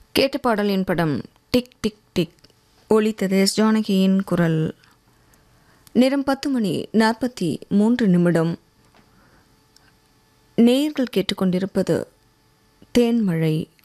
கேட்ட பாடலின் படம் டிக் டிக் டிக். ஒலித்தது எஸ் ஜானகியின் குரல். நேரம் 10:43. நேயர்கள் கேட்டுக்கொண்டிருப்பது தேன்மழை.